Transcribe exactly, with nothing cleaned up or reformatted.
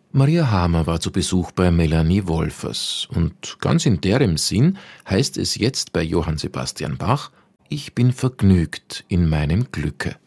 Maria Hamer war zu Besuch bei Melanie Wolfers und ganz in deren Sinn heißt es jetzt bei Johann Sebastian Bach: Ich bin vergnügt in meinem Glücke.